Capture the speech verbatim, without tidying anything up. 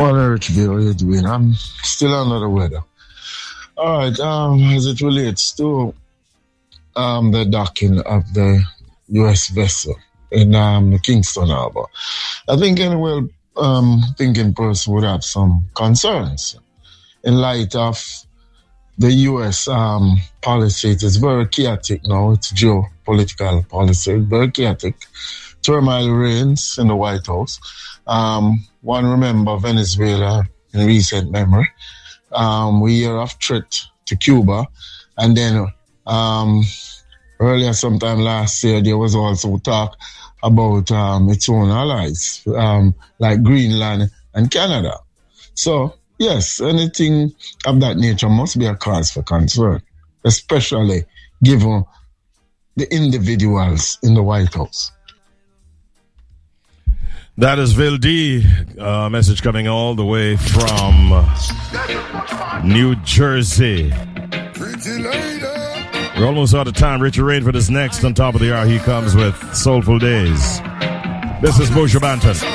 Morning, Rich B. How you doing? I'm still under the weather. All right. Um, as it relates to um the docking of the U S vessel in um the Kingston Harbor, I think any well um thinking person would have some concerns in light of the U S um policy. It is very chaotic now. It's geopolitical policy, very chaotic. Turmoil reigns in the White House. Um, one remember Venezuela in recent memory. Um, we hear of threat to Cuba, and then um, earlier, sometime last year, there was also talk about um, its own allies, um, like Greenland and Canada. So, yes, anything of that nature must be a cause for concern, especially given the individuals in the White House. That is Vil D. Uh, message coming all the way from New Jersey. We're almost out of time. Richard Rainford is next. On top of the hour, he comes with Soulful Days. This is Moshe Banton.